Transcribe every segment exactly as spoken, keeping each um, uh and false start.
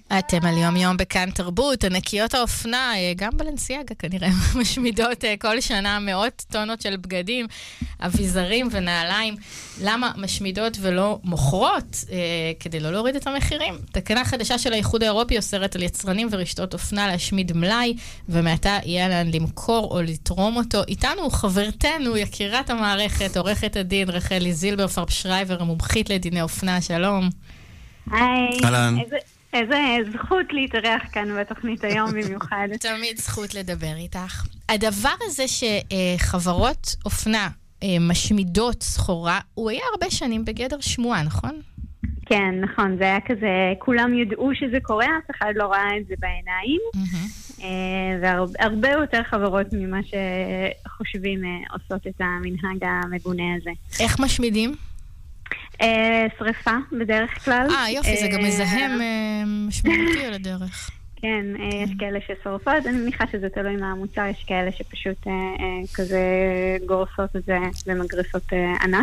אתם על יום יום בכאן תרבות, ענקיות האופנה, גם בלנסיאגה כנראה משמידות כל שנה מאות טונות של בגדים, אביזרים ונעליים. למה משמידות ולא מוכרות? כדי לא להוריד את המחירים. תקנה חדשה של האיחוד האירופי אוסרת על יצרנים ורשתות אופנה להשמיד מלאי, ומעתה יהיה להם למכור או לתרום אותו. איתנו חברתנו, יקירת המערכת, עורכת הדין רחלי זילבר פרפשרייבר, המומחית לדיני אופנה. שלום. היי. אהלן. איזה זכות להתארח כאן בתוכנית היום במיוחד. תמיד זכות לדבר איתך. הדבר הזה שחברות אופנה משמידות סחורה, הוא היה הרבה שנים בגדר שמועה, נכון? כן, נכון. זה היה כזה, כולם ידעו שזה קורה, אף אחד לא ראה את זה בעיניים. והרבה יותר חברות ממה שחושבים עושות את המנהג המגונה הזה. איך משמידים? שריפה בדרך כלל. אה, יופי, זה גם מזהם משמעותי על הדרך. כן, יש כאלה ששורפות, אני מניחה שזה תלוי מהמוצר, יש כאלה שפשוט כזה גורסות את זה ומגריסות ענק.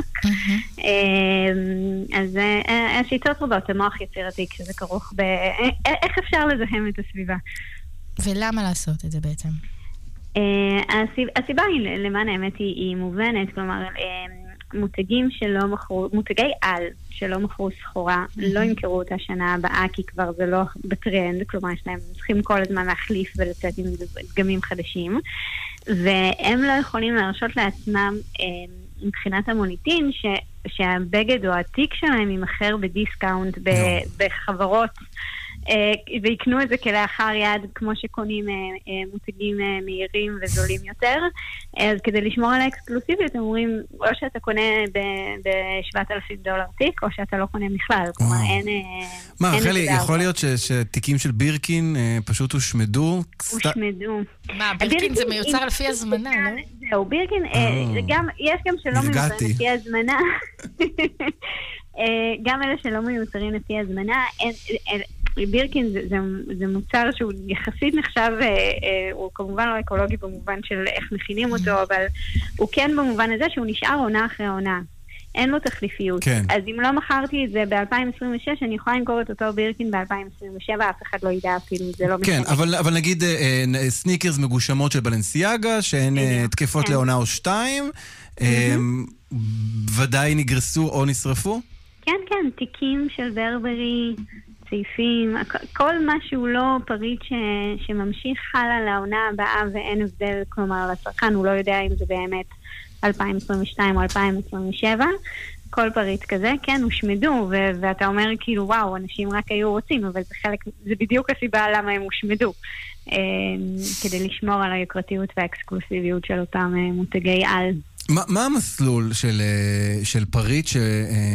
אז השיטות רבות, המוח יצירתי כשזה כרוך ב... איך אפשר לזהם את הסביבה? ולמה לעשות את זה בעצם? הסיבה היא, למען האמת, היא מובנת, כלומר... מותגים שלא מכרו, מותגי על שלא מכרו סחורה, לא ימכרו אותה שנה הבאה, כי כבר זה לא בטרנד, כלומר יש להם צריכים כל הזמן להחליף ולצאת עם דגמים חדשים, והם לא יכולים להרשות לעצמם מבחינת המוניטין ש, שהבגד או התיק שלהם ימכר בדיסקאונט בחברות, ויקנו את זה כלאחר יד, כמו שקונים מותגים מהירים וזולים יותר. אז כדי לשמור על האקסקלוסיביות, הם אומרים, או שאתה קונה ב-שבעת אלפים דולר תיק, או שאתה לא קונה בכלל. כלומר, אין... מה, רחלי, יכול להיות שתיקים של בירקין פשוט הושמדו? הושמדו. מה, בירקין זה מיוצר לפי הזמנה, לא? זהו, בירקין, יש גם שלא מיוצרים לפי הזמנה. גם אלה שלא מיוצרים לפי הזמנה, בירקין זה, זה, זה מוצר שהוא יחסית נחשב, אה, אה, הוא כמובן לא אקולוגי במובן של איך מכינים אותו, אבל הוא כן במובן הזה שהוא נשאר עונה אחרי עונה. אין לו תחליפיות. כן. אז אם לא מכרתי את זה ב-אלפיים עשרים ושש, אני יכולה למכור את אותו בירקין ב-אלפיים עשרים ושבע, אף אחד לא ידע אפילו, זה לא משנה. כן, אבל, אבל נגיד אה, אה, סניקרס מגושמות של בלנסיאגה, שהן אה, תקפות כן. לעונה או שתיים, אה, ודאי נגרסו או נשרפו? כן, כן, תיקים של ברברי... צעיפים, כל מה שהוא לא פריט ש, שממשיך חלה לעונה הבאה ואין הבדל, כלומר לצרכן הוא לא יודע אם זה באמת אלפיים עשרים ושתיים או אלפיים עשרים ושבע, כל פריט כזה, כן, הושמדו, ו- ואתה אומר כאילו וואו, אנשים רק היו רוצים, אבל זה חלק, זה בדיוק הסיבה למה הם הושמדו, אה, כדי לשמור על היוקרתיות והאקסקלוסיביות של אותם אה, מותגי על. מה, מה המסלול של, של פריט ש,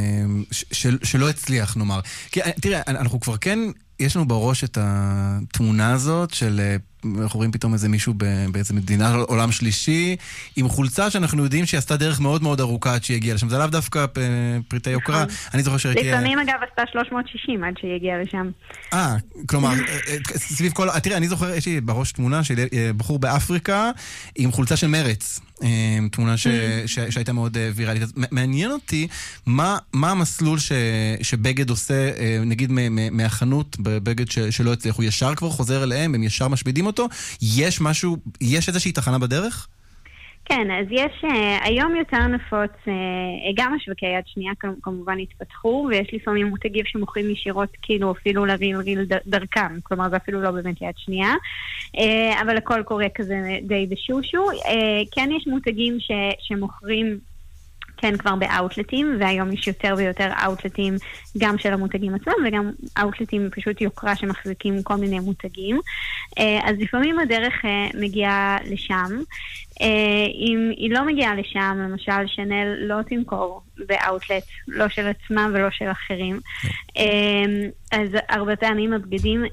של, שלא הצליח, נאמר? כי, תראה, אנחנו כבר כן, יש לנו בראש את התמונה הזאת של, אנחנו רואים פתאום איזה מישהו באיזה מדינה עולם שלישי, עם חולצה שאנחנו יודעים שהיא עשתה דרך מאוד מאוד ארוכה עד שהיא הגיעה לשם. זה לאו דווקא פריטי יוקרה. אני זוכר שהגיעה... לפעמים אגב עשתה שלוש מאות שישים עד שהיא הגיעה לשם. אה, כלומר, סביב כל... תראה, אני זוכר, יש לי בראש תמונה של בחור באפריקה עם חולצה של מרץ. תמונה ש, ש, שהייתה מאוד ויראלית. מעניין אותי מה, מה המסלול ש, שבגד עושה, נגיד מהחנות בבגד ש, שלא הצליח, הוא ישר כבר חוזר אליהם, הם ישר משמידים אותו. יש משהו, יש איזושהי תחנה בדרך? כן, אז יש, uh, היום יותר נפוץ, uh, גם השווקי יד שנייה כמובן התפתחו, ויש לפעמים מותגים שמוכרים ישירות כאילו אפילו לריל ריל דרכם, כלומר זה אפילו לא באמת יד שנייה, uh, אבל הכל קורה כזה די בשושו. Uh, כן יש מותגים ש, שמוכרים כן כבר באוטלטים, והיום יש יותר ויותר אוטלטים גם של המותגים עצמם, וגם אוטלטים פשוט יוקרה שמחזיקים כל מיני מותגים. אז לפעמים הדרך מגיעה לשם. אם היא לא מגיעה לשם, למשל שנל לא תמכור באוטלט, לא של עצמם ולא של אחרים. אז הרבה פעמים הבגדים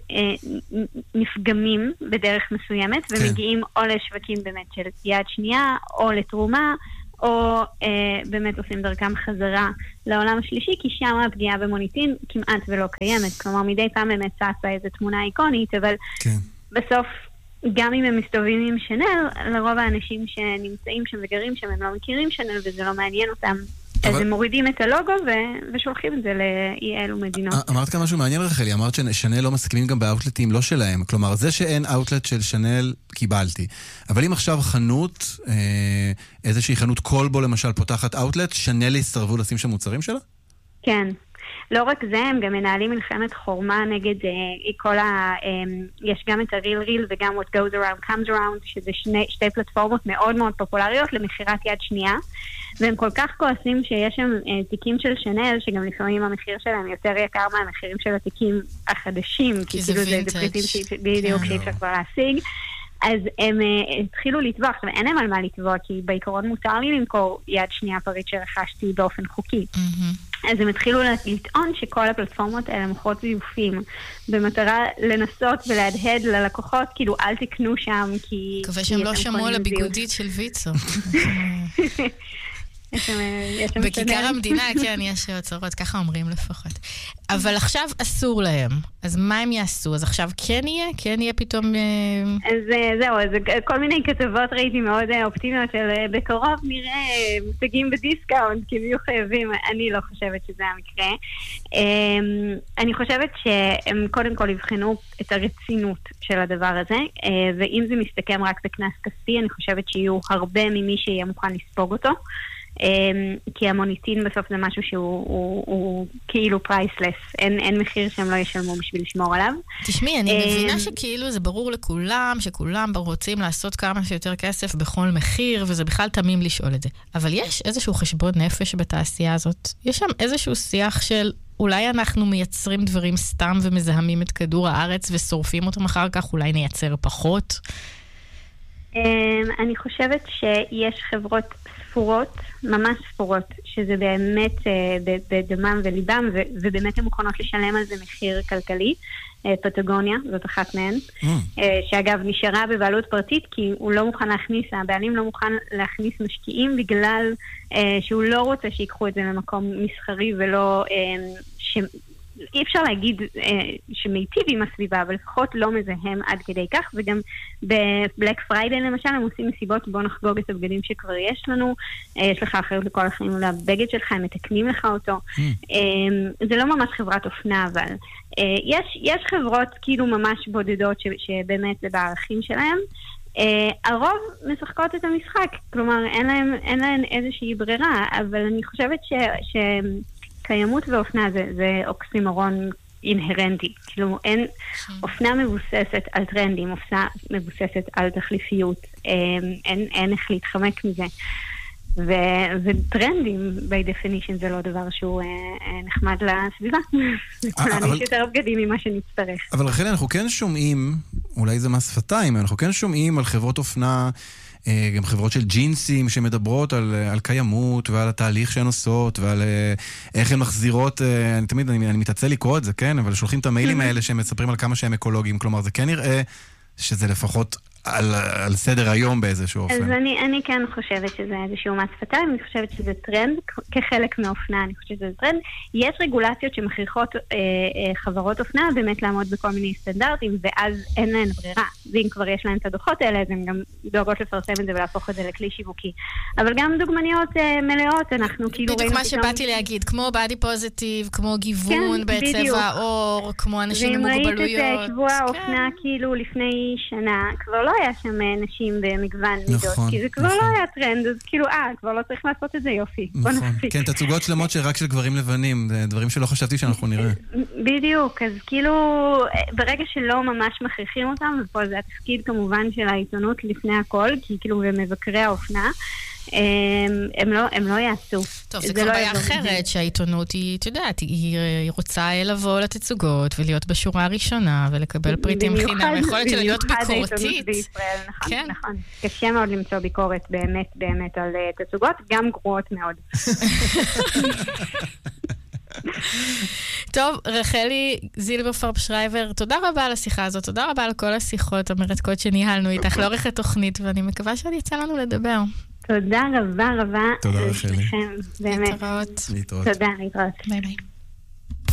נפגמים בדרך מסוימת, ומגיעים או לשווקים באמת של יד שנייה, או לתרומה, או אה, באמת עושים דרכם חזרה לעולם השלישי, כי שם הפגיעה במוניטין כמעט ולא קיימת. כלומר, מדי פעם באמת צצה איזו תמונה איקונית, אבל כן. בסוף, גם אם הם מסתובבים עם שנל, לרוב האנשים שנמצאים שם וגרים שם, הם לא מכירים שנל, וזה לא מעניין אותם. אז הם מורידים את הלוגו ושולחים את זה לאי אלו מדינות. אמרת כאן משהו מעניין רחלי, אמרת ששנל לא מסכימים גם באוטלטים לא שלהם, כלומר זה שאין אוטלט של שנל קיבלתי, אבל אם עכשיו חנות, איזושהי חנות קולבו למשל פותחת אוטלט, שנל יסרבו לשים שם מוצרים שלה? כן. לא רק זה, הם גם מנהלים מלחמת חורמה נגד אה, כל ה... אה, יש גם את הריל ריל וגם what goes around comes around, שזה שני, שתי פלטפורמות מאוד מאוד פופולריות למחירת יד שנייה, והם כל כך כועסים שיש שם אה, תיקים של שנל, שגם לפעמים המחיר שלהם יותר יקר מהמחירים של התיקים החדשים, כי זה וינטג'. זה פריטים שבדיוק שאי אפשר כבר להשיג. אז הם uh, התחילו לתבוע, עכשיו אין להם על מה לתבוע, כי בעיקרון מותר לי למכור יד שנייה פריט שרכשתי באופן חוקי. Mm-hmm. אז הם התחילו לטעון שכל הפלטפורמות האלה מוכרות זיופים, במטרה לנסות ולהדהד ללקוחות, כאילו אל תקנו שם, כי... מקווה שהם לא שמעו על הביגודית של ויצו. בכיכר המדינה, כן, יש הצהרות, ככה אומרים לפחות. אבל עכשיו אסור להם. אז מה הם יעשו? אז עכשיו כן יהיה? כן יהיה פתאום... אז זהו, אז כל מיני כתבות ראיתי מאוד אופטימיות של בקרוב נראה מושגים בדיסקאונט, כי יהיו חייבים. אני לא חושבת שזה המקרה. אני חושבת שהם קודם כל יבחנו את הרצינות של הדבר הזה, ואם זה מסתכם רק בכנס כספי, אני חושבת שיהיו הרבה ממי שיהיה מוכן לספוג אותו. כי המוניטין בסוף זה משהו שהוא הוא, הוא כאילו פרייסלס, אין, אין מחיר שהם לא ישלמו בשביל לשמור עליו. תשמעי, אני מבינה שכאילו זה ברור לכולם, שכולם רוצים לעשות כמה שיותר כסף בכל מחיר, וזה בכלל תמים לשאול את זה. אבל יש איזשהו חשבון נפש בתעשייה הזאת? יש שם איזשהו שיח של אולי אנחנו מייצרים דברים סתם ומזהמים את כדור הארץ ושורפים אותם אחר כך, אולי נייצר פחות? אני חושבת שיש חברות ספורות, ממש ספורות, שזה באמת בדמם וליבם, ובאמת הן מוכנות לשלם על זה מחיר כלכלי. פטגוניה, זאת אחת מהן, שאגב נשארה בבעלות פרטית, כי הוא לא מוכן להכניס, הבעלים לא מוכן להכניס משקיעים, בגלל שהוא לא רוצה שיקחו את זה למקום מסחרי, ולא... אי אפשר להגיד אה, שמיטיב עם הסביבה, אבל לפחות לא מזהם עד כדי כך, וגם בבלק פריידי למשל, הם עושים מסיבות, בוא נחגוג את הבגדים שכבר יש לנו, אה, יש לך אחריות לכל החיים, אולי הבגד שלך, הם מתקנים לך אותו. Mm. אה, זה לא ממש חברת אופנה, אבל אה, יש, יש חברות כאילו ממש בודדות, ש, שבאמת זה בערכים שלהם, Uh, הרוב משחקות את המשחק, כלומר אין להם, אין להם איזושהי ברירה, אבל אני חושבת ש... ש קיימות ואופנה זה, זה אוקסימורון אינהרנטי. כאילו, אין, אופנה מבוססת על טרנדים, אופנה מבוססת על תחליפיות. אין, אין איך להתחמק מזה. ו, וטרנדים, by definition, זה לא דבר שהוא אה, נחמד לסביבה. כולנו יש יותר בגדים ממה שנצטרך. אבל רחלי, אנחנו כן שומעים, אולי זה מהשפתיים, אנחנו כן שומעים על חברות אופנה, גם חברות של ג'ינסים שמדברות על, על קיימות ועל התהליך שהן עושות ועל איך הן מחזירות, אני תמיד, אני, אני מתעצל לקרוא את זה, כן? אבל שולחים את המיילים האלה שהם מספרים על כמה שהם אקולוגיים, כלומר זה כן נראה שזה לפחות על, על סדר היום באיזשהו אופן. אז אני, אני כן חושבת שזה איזשהו מהשפתיים, אני חושבת שזה טרנד, כחלק מאופנה, אני חושבת שזה טרנד. יש רגולציות שמכריחות אה, אה, חברות אופנה באמת לעמוד בכל מיני סטנדרטים, ואז אין להן ברירה. ואם כבר יש להן את הדוחות האלה, אז הן גם דואגות לפרסם את זה ולהפוך את זה לכלי שיווקי. אבל גם דוגמניות אה, מלאות, אנחנו כאילו... בדיוק מה שבאתי להגיד, כמו בody positive, כמו גיוון כן, בצבע העור, כמו אנשים עם מוגבלויות. ואם ראית את שבוע האופנה כאילו לפני שנה, כבר לא היה שם נשים במגוון מידות, נכון, כי זה כבר נכון. לא היה טרנד, אז כאילו, אה, כבר לא צריך לעשות את זה, יופי. נכון, כן, תצוגות שלמות שרק של גברים לבנים, דברים שלא חשבתי שאנחנו נראה. בדיוק, אז כאילו, ברגע שלא ממש מכריחים אותם, ופה זה התפקיד כמובן של העיתונות לפני הכל, כי כאילו, במבקרי האופנה, הם לא, הם לא יעשו. טוב, זה כבר בעיה אחרת, שהעיתונות היא, את יודעת, היא רוצה לבוא לתצוגות ולהיות בשורה הראשונה ולקבל פריטים חינם. יכול להיות שלהיות ביקורתית. נכון, נכון. קשה מאוד למצוא ביקורת באמת, באמת על תצוגות, גם גרועות מאוד. טוב, רחלי זילברפרב שרייבר, תודה רבה על השיחה הזאת, תודה רבה על כל השיחות המרתקות שניהלנו איתך לאורך התוכנית, ואני מקווה שעוד יצא לנו לדבר. תודה רבה רבה. תודה רחלי. להתראות. תודה, להתראות. ביי ביי.